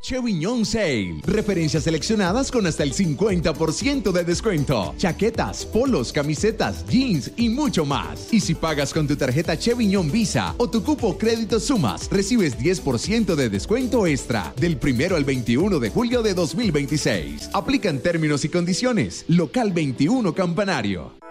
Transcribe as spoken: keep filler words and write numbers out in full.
Cheviñón Sale. Referencias seleccionadas con hasta el cincuenta por ciento de descuento. Chaquetas, polos, camisetas, jeans y mucho más. Y si pagas con tu tarjeta Cheviñón Visa o tu cupo Crédito Sumas, recibes diez por ciento de descuento extra del primero al veintiuno de julio de dos mil veintiséis. Aplican términos y condiciones. Local veintiuno Campanario.